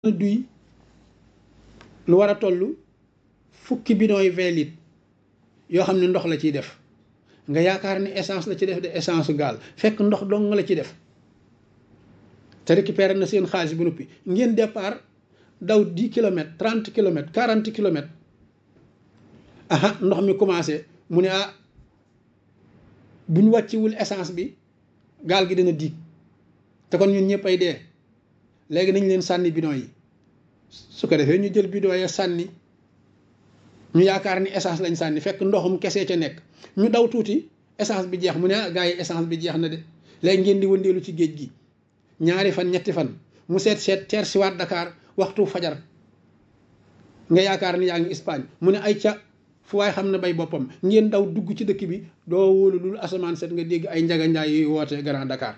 duy lu war a toll fukki bidon yi 20 litres yoo xam ne ndox la ciy def nga yaakaar ni essence la ci def de essence gaal fekk ndox dong la ci def te récupéré na seen xaalis bu noppi ngeen départ daw 10 kilomètres 30 kilomètres 40 kilomètres aha ndox mi commencé mu ne bu ñu wàcciwul essence bi gaal gi dina diig te kon ñun ñëpp ay dee léegi nañ leen sànni bidon yi su ko defee ñu jël bidon ya sànni ñu yaakaar ni essence lañ sànni fekk ndoxum kese ca nekk ñu daw tuuti essence bi jeex mu ne gars yi essence bi jeex na de léegi ngeen di wëndeelu ci géej gi ñaari fan ñetti fan mu seet teer si waat Dakar waxtu fajar nga yaakaar ni yaa ngi Espagne mu ne ay ca fu waay xam ne bay boppam ngeen daw dugg ci dëkk bi doo wóolu lul asamaan set nga dégg ay njaganjaay yuy woote Grand Dakar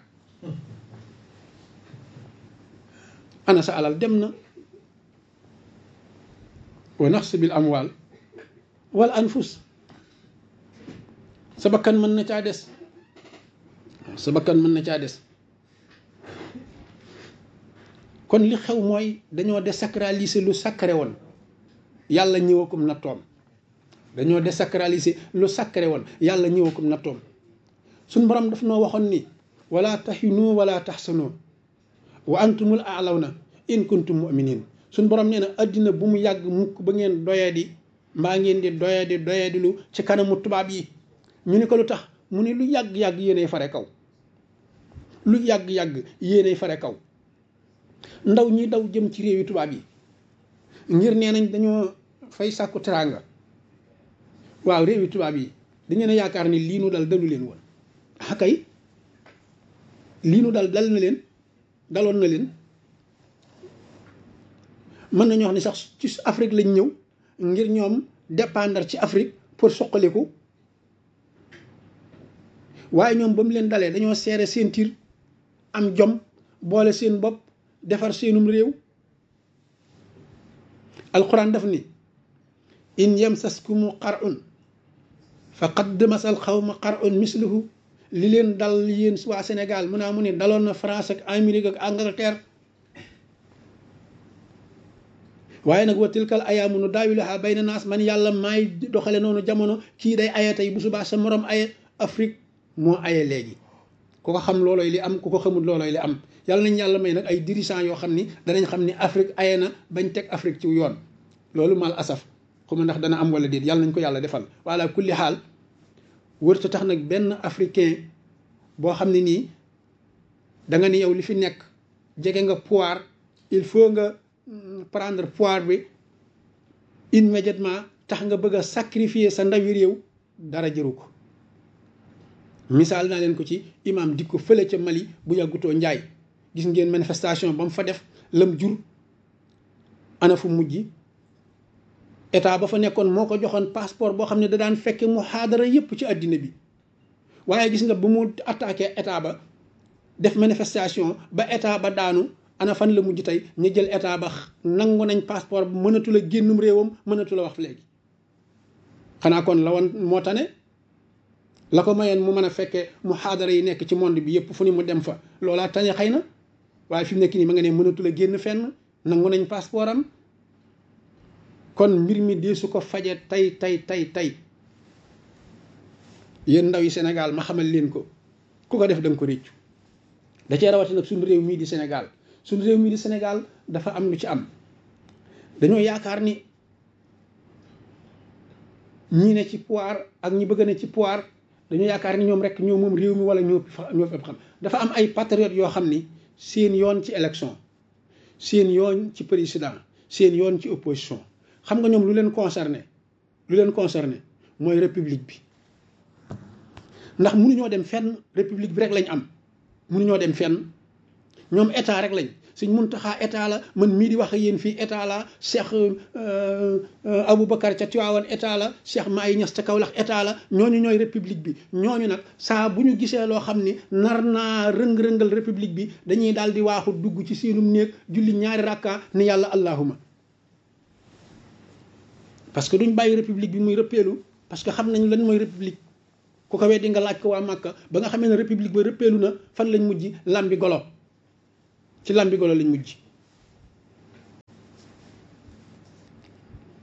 ana sa alal dem na wa naqs bil amwal wal anfus sa bakkan mën na caa des sa bakkan mën na caa des kon li xew mooy dañoo désacraliser lu sacré woon yàlla ñëwakum na toom dañoo désacraliser lu sacré woon yàlla ñëwakum na toom suñ borom daf noo waxoon ni wala tahinu wala tahsanu wa antumul a'lawna in kuntum mu'minin suñ borom nee na addina bu mu yàgg mukk ba ngeen doyadi mbaa ngeen di doyadi lu ci kanamu tubaab yi ñu ni ko lu tax mu ne lu yàgg-yàgg yéenay fare kaw lu yàgg-yàgg yéenay fare kaw ndaw ñi daw jëm ci réewi tubaab yi ngir nee nañ dañoo fay sàkku teraanga waaw réewi tubaab yi dañu ne yaakaar ni lii nu dal dalu leen woon kay lii nu dal na leen daloon na leen mën nañu wax ni sax ci Afrique lañ ñëw ngir ñoom dépendre ci Afrique pour suqaliku waaye ñoom ba mu leen dalee dañoo seere seen tir am jom boole seen bopp defar seenum réew alquran daf ni in yamsaskumu qar'un faqad masal xawma qar'un misluhu li leen dal yéen waa Sénégal mu ne daloon na France ak Amérique ak Angleterre waaye nag wa tilkal ayaamu nu daawiluhaa bayna naas man yàlla maay doxale noonu jamono kii day aye tey bu subaa sa morom aye Afrique moo aye léegi ku ko xam loolooy li am ku ko xamul loolooy li am yàlla nañ yàlla may nag ay dirigeants yoo xam ni danañ xam ni Afrique aye na bañ teg Afrique ci yoon loolu mal asaf xuma ndax dana am wala déet yàlla nañ ko yàlla defal wala kulli xaal wërta tax nag benn africain boo xam ne nii da nga ni yow li fi nekk jege nga pouvoir il faut nga prendre pouvoir bi immédiatement tax nga bëgg a sacrifier sa ndawi réew dara jëru ko misaal naa leen ko ci imam di ko fële ca Mali bu yàggutoo njaay gis ngeen manifestation ba mu fa def lam jur ana fu mujj état ba fa nekkoon moo ko joxoon passeport boo xam ne da daan fekke muhaadara yépp ci àddina bi waaye gis nga ba mu attaqué état ba def manifestation ba état ba daanu ana fan la mujj tey ñu jël état ba nangu nañ passeport bu mënatu la génnum réewam mënatu la wax léegi xanaa kon la woon moo tane la ko mayoon mu mën a fekkee muhaadara yi nekk ci monde bi yëpp fu ni mu dem fa loolaa tane xëy na waaye fi mu nekk nii ma nga ne mënatu la génn fenn nangu nañ passeport am kon mbir mi dee su ko faje tey yéen ndaw yi Sénégal ma xamal leen ko ku ko def da nga ko réccu da cee rawati nag suñu réew mii di Sénégal suñu réew mii di Sénégal dafa am lu ci am dañoo yaakaar ni ñi ne ci pouvoir ak ñi bëgg ne ci pouvoir dañoo yaakaar ni ñoom rek ñoo moom réew mi wala ñoo fi xam dafa am ay patriotes yoo xam ni seen yoon ci élection seen yoon ci président seen yoon ci opposition xam nga ñoom lu leen concerné mooy république bi ndax mënuñoo dem fenn république bi rek lañ am mënuñoo dem fenn ñoom état rek lañ Sëñ Muntaxa état la man mii di wax ak yéen fii état la Cheikh Aboubacar ca Tiwaawan état la Cheikh Maay Ñas ca Kawlax état la ñooñu ñooy république bi ñooñu nag saa bu ñu gisee loo xam ni nar naa rëng-rëngal république bi dañuy daal di waaxu dugg ci seenum néeg julli ñaari rakka ni yàlla allahuma parce que duñ bàyyi république bi muy rëppeelu parce que xam nañ lan mooy république ku ko weddi nga laaj ko waa Màkka ba nga xamee ne république ba rëppeelu na fan lañ mujj lambi golo ci lambi golo lañ mujj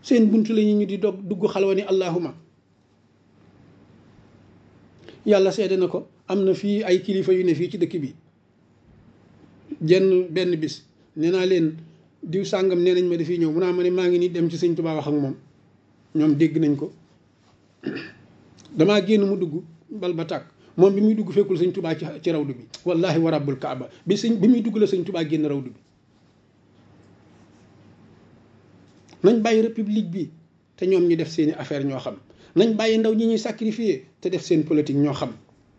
seen buntu la ñu di dugg xalwa ni allahuma. yàlla seede na ko am na fii ay kilifa yu ne fii ci dëkk bi benn bis nee naa leen diw sàngam nee nañ ma dafiy ñëw mu naa ma ne maa ngi nii dem ci sëñ Tuubaa wax ak moom ñoom dégg nañ ko damaa génn mu dugg bal ba tàkk moom bi muy dugg fekkul sëñ Tuubaa ci rawdu bi wallahi wa rabbul kaaba bi muy dugg la sëñ Tuubaa génn rawdu bi. nañ bàyyi république bi te ñoom ñu def seeni affaire ñoo xam nañ bàyyi ndaw ñi ñuy sacrifier te def seen politique ñoo xam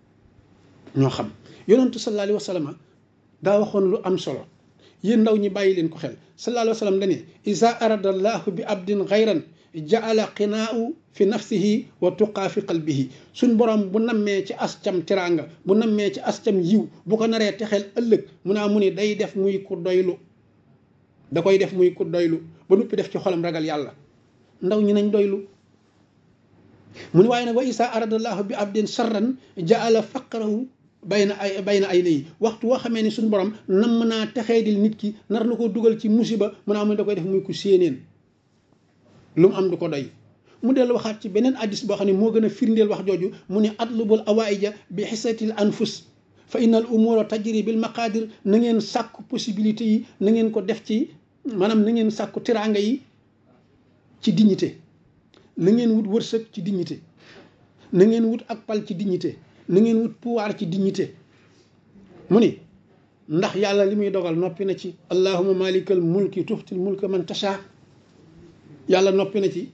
yonentu sallallahu alayhi wa sallam daa waxoon lu am solo yéen ndaw ñi bàyyi leen ko xel sallallahu alayhi wa sallam dane iza arada allahu bi abdin xayran jaala qinaau fi nafsihi wa tuqaa fi qalbihi. suñ borom bu nammee ci ascam teraanga bu nammee ci ascam yiw bu ko naree texeel ëllëg mu ni day def muy ku doylu da koy def muy ku doylu ba noppi def ci xolam ragal yàlla. ndaw ñi nañ doylu mu ni waaye nag wa isa aradallahu bi abdin sarran jaala faqrahu bayna ay nayi waxtu woo xamee ni suñu borom nam naa texeedil nit ki nar na ko dugal ci musiba mu ne da koy def muy ku séeneen lu mu am du ko doy. mu dellu waxaat ci beneen addis boo xam ne moo gën a firndeel wax jooju mu ne atlubul awaïja bi xisatil anfus fa innal umura tajri bil maqadir. na ngeen sàkku possibilité yi na ngeen ko def ci maanaam na ngeen sàkku tiraanga yi ci dignité, na ngeen wut wërsëg ci dignité, na ngeen wut ak pal ci dignité, na ngeen wut pouvoir ci dignité. mu ni ndax yàlla li muy dogal noppi na ci allahumma malikal mulki tuxtil mulka man tasha. yàlla noppi na ci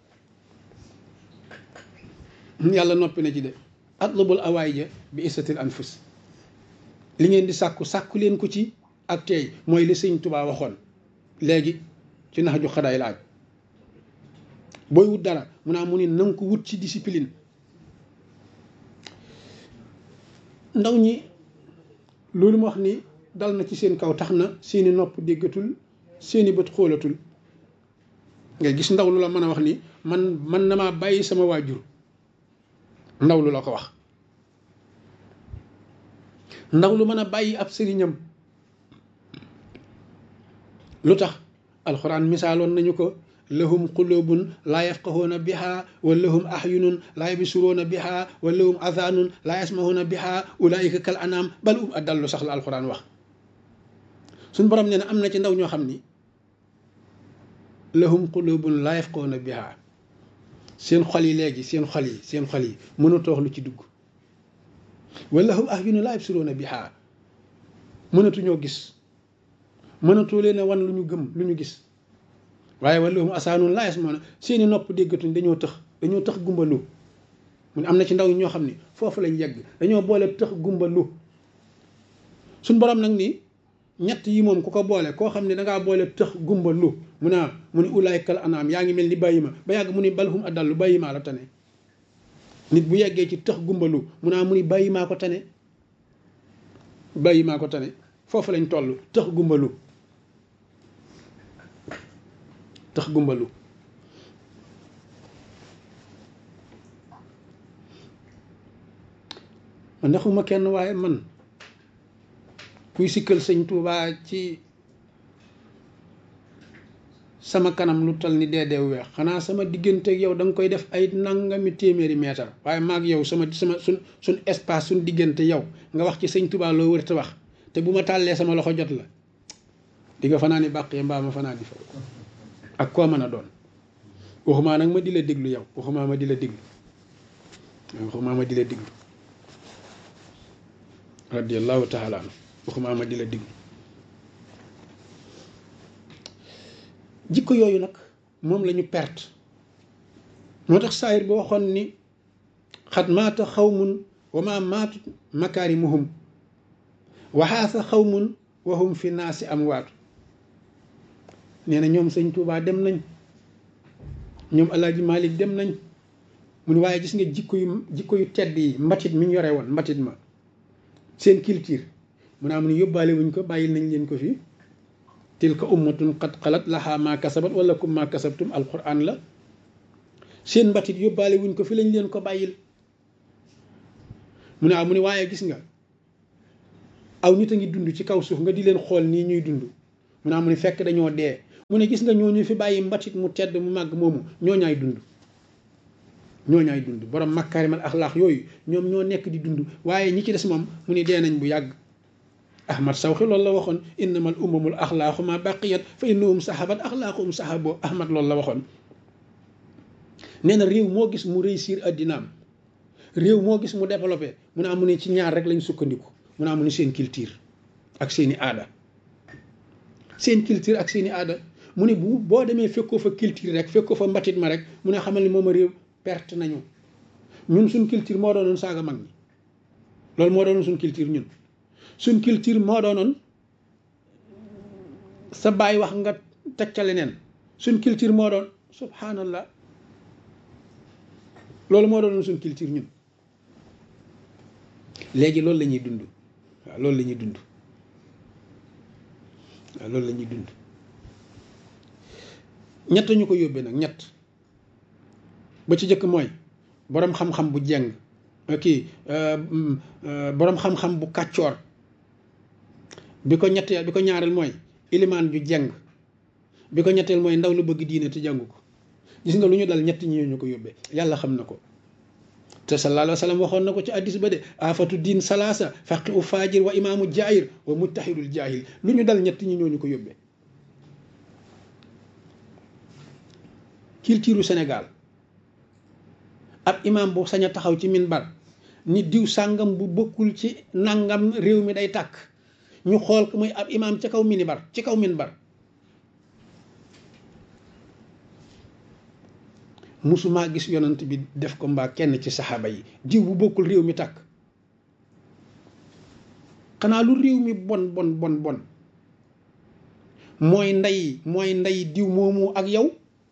de atlubul awaïja bi isatil anfus. li ngeen di sàkku leen ko ci ak tey mooy li sëñ Tuubaa waxoon léegi ci nax ju xadaay laaj booy wut dara mu ni na nga ko wut ci discipline. ndaw ñi loolu mu wax ni dal na ci seen kaw tax na seeni nopp déggatul seeni bët xoolatul. nga gis ndaw lu la mën a wax ni man na maa bàyyi sama waajur. ndaw lu la ko wax. ndaw lu mën a bàyyi ab sëriñam. lu tax alxuraan misaaloon nañu ko lahum qulubun laa yafqahuuna biha wa lahum ahyunun laa yabsuruuna biha wa lahum adhanun laa yasmahuuna biha ulaika kal anam bal adallu sax la alxuraan wax. suñ borom nee na am na ci ndaw ñoo xam ni lahum qulubun laa yafqahuuna biha seen xol yi léegi seen xol yi mënatoo wax lu ci dugg. wa lahum ahyunun laa yabsuruuna biha mënatuñoo gis mënatoo leen a wan lu ñu gëm lu ñu gis. waaye wa lahum asaanun laa yasma'uuna seeni nopp déggatuñ dañoo tëx gumbalu. mu ne am na ci ndaw ñoo xam ni foofu lañ yegg dañoo boole tëx gumbalu. suñ borom nag ni ñett yi moom ku ko boole koo xam ne dangaa boole tëx gumbalu mu ni ulaa'ikal anaam yaa ngi mel ni bàyyi ma ba yàgg mu ni bal hum adallu bàyyi maa la tane. nit bu yeggee ci tëx gumbalu mu ni bàyyi maa ko tane foofu lañ toll tëx gumbalu. man ndaxuma kenn waaye man kuy sikkal sëñ Tuubaa ci sama kanam lu tal ni deedeew weex xanaa sama diggante ak yow da nga koy def ay nangami téeméeri meetar waaye maag yow suñ espace suñ diggante yow nga wax ci sëñ Tuubaa loo wër te wax te bu ma tàllee sama loxo jot la di nga fanaani bàqee mbaa ma fanaani fa ak koo mën a doon waxumaa nag ma di la déglu yow waxumaa ma di la déglu radiyallahu taala anhu waxumaa ma di la déglu. jikko yooyu nag moom la ñu perte moo tax saayir ba waxoon ni xat maata xawmun wa ma maatu makaarimuhum wa xaasa xawmun wa hum fi naasi amwaatu. nee na ñoom sëñ Tuubaa dem nañ ñoom Alaaji Maalik dem nañ mu ne waaye gis nga jikko yu tedd yi mbatit mi ñu yore woon mbatit ma seen culture mu ne yóbbaale wuñ ko bàyyil nañ leen ko fi. tilka ummatun qad xalat laha ma kasabat wala kum ma kasabtum alquran la. seen mbatit yóbbaale wuñ ko fi lañ leen ko bàyyil. mu ne waaye gis nga aw nit a ngi dund ci kaw suuf nga di leen xool nii ñuy dund mu ne fekk dañoo dee mu ne gis nga ñooñu fi bàyyi mbatit mu tedd mu màgg moomu ñooñaay dund ñooñaay dund borom makaarimal axlaax yooyu ñoom ñoo nekk di dund waaye ñi ci des moom mu ne dee nañ bu yàgg. Ahmad Sawxi loolu la waxoon innamal umamul axlaaqu ma baqiyat fa innahum sahabat axlaaquhum sahabo. Ahmad loolu la waxoon nee na réew moo gis mu réussir addinaam réew moo gis mu développé mu ne amu ne ci ñaar rek lañ sukkandiku mu ne amu ne seen culture ak seeni aada seen culture ak seeni aada mu ne boo demee fekkoo fa culture rek fekkoo fa mbatit ma rek mu ne xamal ni moom a réew perte nañu. ñun suñ culture moo doonoon saaga mag ñi loolu moo doonoon suñ culture ñun suñ culture moo doonoon sa baay wax nga teg ca leneen suñ culture moo doon subhanallah loolu moo doonoon suñ culture ñun léegi loolu la ñuy dund waaw loolu la ñuy dund waaw loolu la ñuy dund ñett ñu ko yóbbee nag ñett ba ci jëkk mooy boroom xam-xam bu jeng kii boroom xam-xam bu kàccoor bi ko ñetteel bi ko ñaareel mooy ilimaan ju jeng bi ko ñetteel mooy ndaw lu bëgg diine te jàngu ko gis nga lu ñu dal ñett ñi ñu ko yóbbee yàlla xam na ko te sallallahu alayhi wa sallam waxoon na ko ci addis ba de afatu diin salaasa faqi u faajir wa imaamu jaahir wa mujtahidul jaahil lu ñu dal ñett ñi ñooñu ko yóbbee culture Sénégal ab imaam bu sañ a taxaw ci minbar ni diw sàngam bu bokkul ci nangam réew mi day tàkk ñu xool ko muy ab imaam ca kaw minbar ci kaw minbar musuma gis yonent bi def ko mbaa kenn ci saxaaba yi diw bu bokkul réew mi tàkk xanaa lu réew mi bon bon bon bon mooy ndey diw moomu ak yow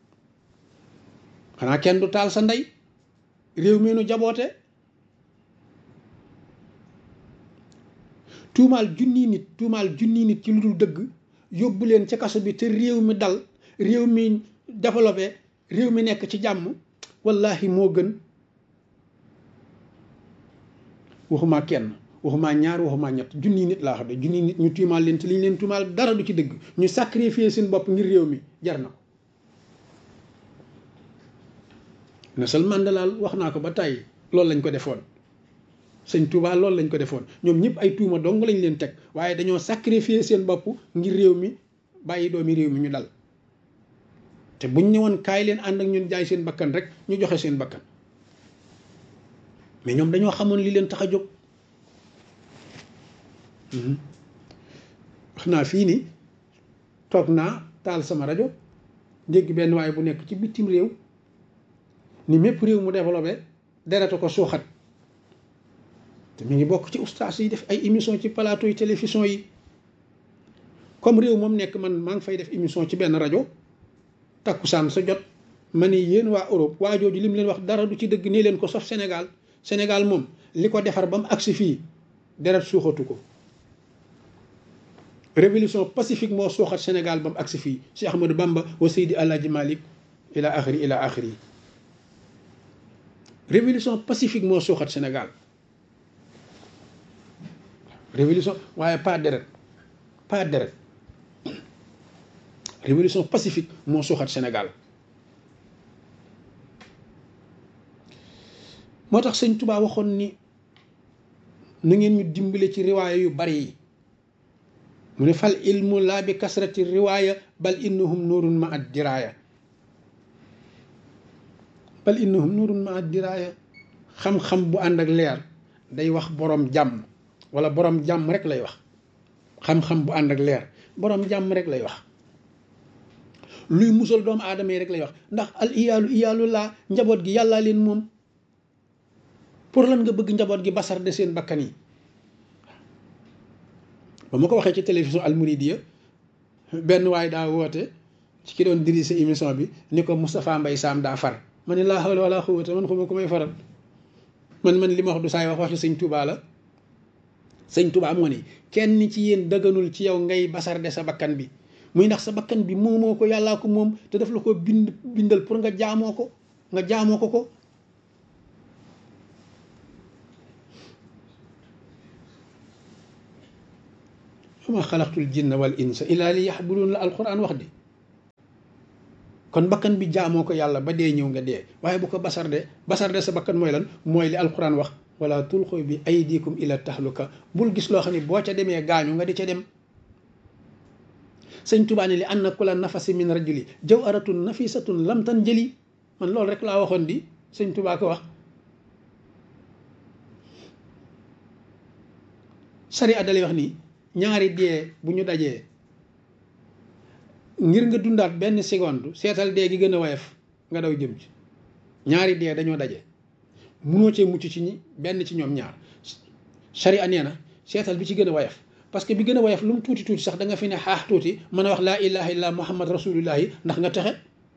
xanaa kenn du taal sa ndey réew mi nu jaboote tuumaal junni nit ci lu dul dëgg yóbbu leen ca kaso bi te réew mi dal réew mi développé réew mi nekk ci jàmm wallahi moo gën waxumaa kenn waxumaa ñaar waxumaa ñett junni nit laa xam ne junni nit ñu tuumaal leen te li ñu leen tuumaal dara du ci dëgg ñu sacrifier seen bopp ngir réew mi jar na ko Nelson Mandela wax naa ko ba tàyyi loolu lañ ko defoon sëñ Touba loolu lañ ko defoon ñoom ñëpp ay tuuma dong lañ leen teg waaye dañoo sacrifier seen bopp ngir réew mi bàyyi doomi réew mi ñu dal te buñ ñëwoon kaay leen ànd ak ñun jaay seen bakkan rek ñu joxe seen bakkan mais ñoom dañoo xamoon li leen tax a jóg wax naa fii ni toog naa taal sama rajo dégg benn waaye bu nekk ci bitim réew ni mépp réew mu développé dereta ko suuxat te mu ngi bokk ci ustaas yi def ay émission ci plateau yi télévision yi comme réew moom nekk man maa ngi fay def émission ci benn rajo takkusaan sa jot ma ne yéen waa Europe waa jooju li mu leen wax dara du ci dëgg nii leen ko sauf Sénégal moom li ko defar ba mu agsi fii deret suuxatu ko révolution pacifique moo suuxat Sénégal ba mu agsi fii Cheikh Ahmadou Bamba wa Seydi Alaaji Malik ila axiri révolution pacifique moo suuxat Sénégal révolution waaye pas deret révolution pacifique moo suuxat Sénégal moo tax sëñ Touba waxoon ni na ngeen ñu dimbale ci riwaaya yu bari yi mu ne fal ilmu laa bi kasrati riwaaya bal innahum nuurun ma ad diraaya xam-xam bu ànd ak leer day wax borom jàmm wala borom jàmm rek lay wax xam-xam bu ànd ak leer borom jàmm rek lay wax luy musal doomu aadama yi rek lay wax ndax al iyaalu laa njaboot gi yàllaa leen moom pour lan nga bëgg njaboot gi basar de seen bakkan yi ba ma ko waxee ci télévision Al Mouridiyyah benn waay daa woote ci ki doon dirige émission bi ni ko Moustapha Mbaye Sam daa far ma ne laa hawla wala quwwata man xuma ku may faral man li ma wax du saay waxi sëñ Touba la sëñ Touba moo ni kenn ci yéen dëgganul ci yow ngay basar de sa bakkan bi muy ndax sa bakkan bi moomoo ko yàllaa ko moom te daf la ko bindal pour nga jaamoo ko ko wa ma xalaqtul jinna wal insa illa li yaxbudun la alquran wax di kon bakkan bi jaamoo ko yàlla ba dee ñëw nga dee waaye bu ko basarde sa bakkan mooy lan mooy li alquran wax wala tulqu bi aydikum ila tahluka bul gis loo xam ne boo ca demee gaañu nga di ca dem. sëñ Tuubaa ne li anna kula nafasi min rajuli jawharatun nafisatun lam tan jëli man loolu rek laa waxoon di sëñ Tuubaa ko wax. sari a dalay wax ni ñaari dee bu ñu dajee ngir nga dundaat benn seconde seetal dee gi gën a woyof nga daw jëm ci ñaari dee dañoo daje munoo cee mucc ci ñi benn ci ñoom ñaar sari a nee na seetal bi ci gën a woyof parce que bi gën a woyof lu mu tuuti tuuti sax da nga fi ne xaax tuuti mën a wax laa ilaha illa muhammad rasulullahi ndax nga texe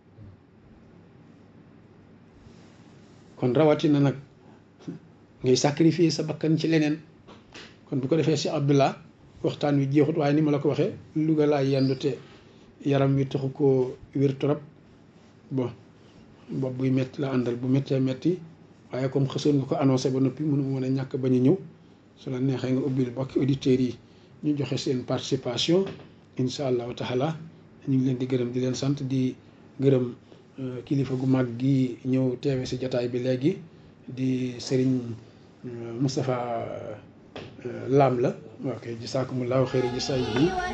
kon rawatina nag ngay sacrifier sa bakkan ci leneen. kon bu ko defee si Abdullah waxtaan wi jeexut waaye ni ma la ko waxee Louga laa yendu te yaram wi taxu koo wér trop bon bopp buy métti la àndal bu méttee métti waaye comme xësoon nga ko annoncé ba noppi mënu mën a ñàkk bañ a ñëw su la neexee nga ubbil bokki auditeurs yi ñu joxe seen participation incha allahu taala ñu ngi leen di gërëm di leen sant di gërëm kilifa gu mag gi ñëw teewe si jataay bi léegi di Serigne Moustapha Lam la ok jisaakumullahu xayri jisaay bi